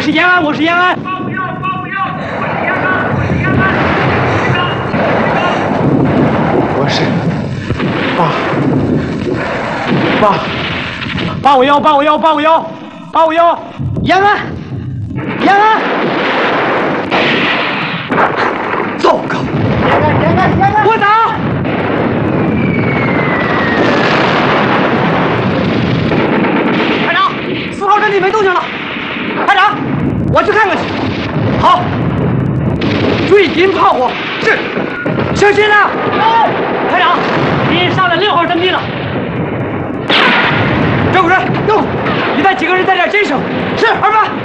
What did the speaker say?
是延安，我是延安。 报药，报药，我是延安，我是延安。 我是爸， 帮我腰，帮我腰，帮我腰，帮我腰！延安，延安！ 糟糕！ 延安！我打！排长，4号阵地没动静了。排长，我去看看去。好，注意敌人炮火。是，小心啊！排长，敌人上了6号阵地了。赵主任，哟，你带几个人在这儿坚守。是，二班。